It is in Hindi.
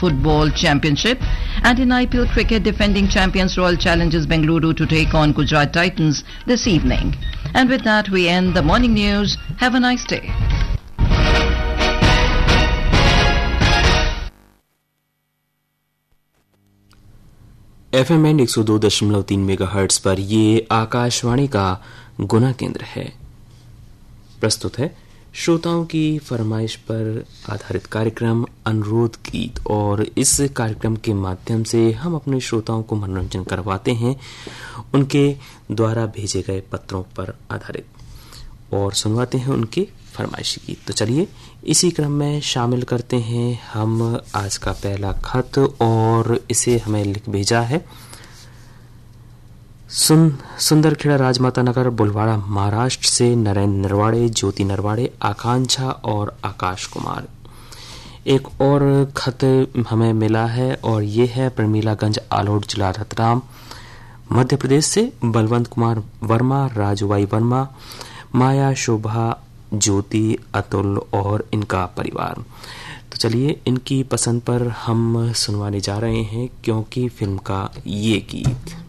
Football Championship, and in IPL cricket, defending champions Royal Challengers Bengaluru to take on Gujarat Titans this evening. And with that, we end the morning news. Have a nice day. FM 102.3 megahertz पर ये आकाशवाणी का गुना केंद्र है। प्रस्तुत है श्रोताओं की फरमाइश पर आधारित कार्यक्रम अनुरोध गीत, और इस कार्यक्रम के माध्यम से हम अपने श्रोताओं को मनोरंजन करवाते हैं उनके द्वारा भेजे गए पत्रों पर आधारित, और सुनवाते हैं उनके फरमाइशी गीत। तो चलिए इसी क्रम में शामिल करते हैं हम आज का पहला खत, और इसे हमें लिख भेजा है सुंदरखेड़ा राजमाता नगर बुलवाड़ा महाराष्ट्र से नरेंद्र नरवाड़े, ज्योति नरवाड़े, आकांक्षा और आकाश कुमार। एक और खत हमें मिला है और ये है प्रमीलागंज आलोट जिला रतलाम मध्य प्रदेश से बलवंत कुमार वर्मा, राजूबाई वर्मा, माया, शोभा, ज्योति, अतुल और इनका परिवार। तो चलिए इनकी पसंद पर हम सुनवाने जा रहे हैं क्योंकि फिल्म का ये गीत।